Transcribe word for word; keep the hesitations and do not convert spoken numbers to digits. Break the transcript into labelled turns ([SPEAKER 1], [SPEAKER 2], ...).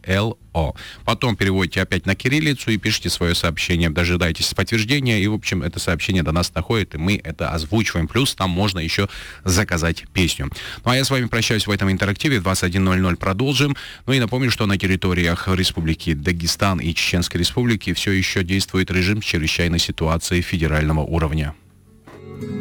[SPEAKER 1] Л О. Потом переводите опять на кириллицу и пишите свое сообщение. Дожидайтесь подтверждения, и, в общем, это сообщение до нас доходит, и мы это озвучиваем. Плюс там можно еще заказать песню. Ну, а я с вами прощаюсь в этом интерактиве. В двадцать один ноль ноль продолжим. Ну и напомню, что на территориях Республики Дагестан и Чеченской Республики все еще действует режим чрезвычайной ситуации федерального уровня.